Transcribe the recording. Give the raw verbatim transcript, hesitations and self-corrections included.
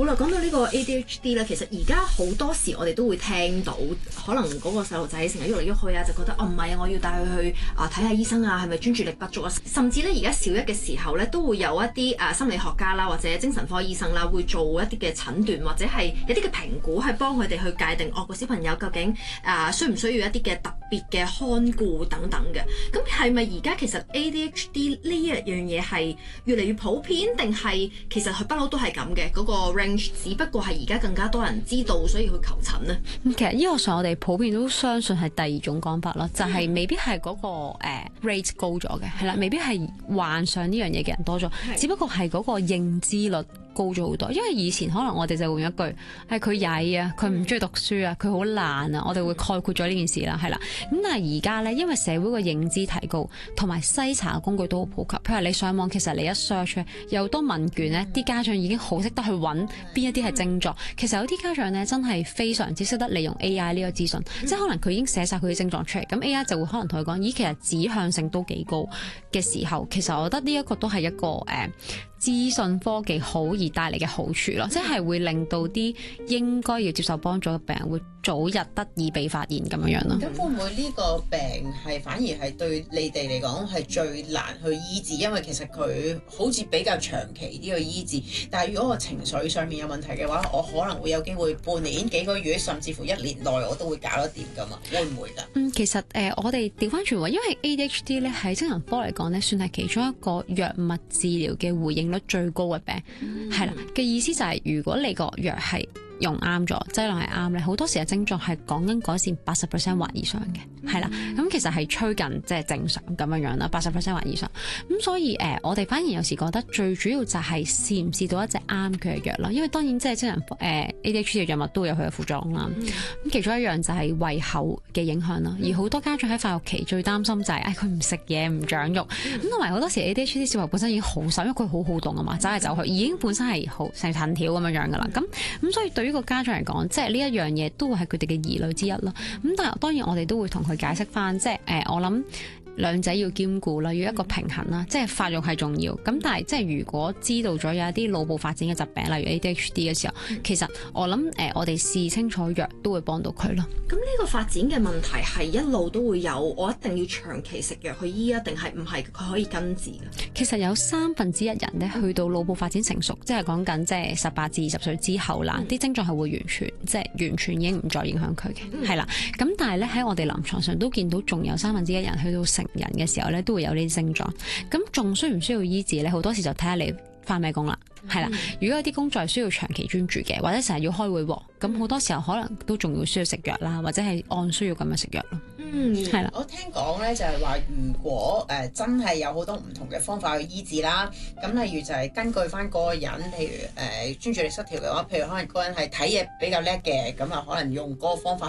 好啦，講到呢個 A D H D 咧，其實而家好多時我哋都會聽到，可能嗰個細路仔成日喐嚟喐去啊，就覺得哦唔係啊，我要帶佢去啊睇下醫生啊，係咪專注力不足啊？甚至咧而家小一嘅時候咧，都會有一啲誒、啊、心理學家啦，或者精神科醫生啦，會做一啲嘅診斷或者係一啲嘅評估，係幫佢哋去界定哦個小朋友究竟啊需唔需要一啲嘅特別嘅看顧等等嘅。咁係咪而家其實 A D H D 呢一樣嘢係越嚟越普遍，定係其實佢不嬲都係咁嘅嗰個 range， 只不過係而家更加多人知道，所以去求診呢？ 其實醫學上我哋普遍都相信係第二種講法咯，就係、是、未必係嗰、那個、呃、rate 高咗嘅，係啦，未必係患上呢樣嘢嘅人多咗，只不過係嗰個認知率高咗好多。因為以前可能我哋就會用一句係佢曳啊，佢唔中意讀書啊，佢好懶啊，我哋會概括咗呢件事啦，係啦。咁但係而家咧，因為社會個認知提高，同埋篩查嘅工具都好普及。譬如你上網，其實你一 search 有好多問卷咧，啲家長已經好識得去揾邊一啲係症狀。其實有啲家長咧真係非常之識得利用 A I 呢個資訊，嗯、即係可能佢已經寫晒佢嘅症狀出嚟，咁 A I 就會可能同佢講，咦，其實指向性都幾高嘅時候，其實我覺得呢一個都係一個誒、呃、資訊科技好而帶嚟嘅好處咯，即係會令到啲應該要接受幫助嘅病人會早日得以被發現咁樣樣咯。 咁會唔會呢個病係反而係對你哋嚟講係最難去醫治？因為其實佢好似比較長期啲去醫治，但係如果我情緒上面有問題嘅話，我可能會有機會半年、幾個月，甚至乎一年內我都會搞得掂噶嘛？會唔會㗎？ 嗯，其實誒、呃，我哋調翻轉話，因為 A D H D 咧喺精神科嚟講咧，算係其中一個藥物治療嘅回應率最高嘅病，係啦嘅意思就係、是、如果你個藥係用啱咗，劑量係啱咧，好多時嘅症狀係講緊改善八十 percent 或以上嘅，係啦、嗯。咁其實係趨近即係正常咁樣樣啦，八十 percent 或以上。咁所以誒、呃，我哋反而有時覺得最主要就係試唔試到一隻啱佢嘅藥啦。因為當然即係精神誒 A D H D 嘅藥物都會有佢嘅副作用啦。咁、嗯、其中一樣就係胃口嘅影響啦。而好多家長喺發育期最擔心就係誒佢唔食嘢唔長肉。咁同埋好多時 A D H D 小朋友本身已經好瘦，因為佢好好動啊嘛，走嚟走去已經本身係好成藤條咁樣樣噶啦。咁咁所以對於呢個家長嚟講，即係呢一樣嘢都會係佢哋嘅疑慮之一咯。咁但係當然我哋都會同佢解釋翻，即係誒、呃、我諗兩者要兼顧啦，要一個平衡啦。即係發育係重要，咁但係即係如果知道咗有一啲腦部發展嘅疾病，例如 A D H D 嘅時候，其實我諗誒、呃、我哋試清楚藥都會幫到佢咯。 咁呢個發展嘅問題係一路都會有，我一定要長期食藥去醫啊，定係唔係佢可以根治嘅？ 其實有三分之一人咧去到腦部發展成熟，即係講緊即係十八至二十歲之後啦，啲、嗯、症狀係會完全即係完全已經唔再影響佢嘅，係啦、嗯。咁但係咧喺我哋臨床上都見到，仲有三分之一人去到成人嘅時候咧都會有呢啲症狀。咁仲需唔需要醫治咧？好多時就睇下你返咩工啦。係啦，如果有啲工作係需要長期專注嘅，或者成日要開會喎，咁好多時候可能都仲要需要食藥啦，或者係按需要咁樣食藥咯。 嗯， 係啦。 我聽講咧就係話，如果誒、呃、真係有好多唔同嘅方法去醫治啦，咁例如就係根據翻嗰個人，譬如誒、呃、專注力失調嘅話，譬如可能嗰個人係睇嘢比較叻嘅，咁啊可能用嗰個方法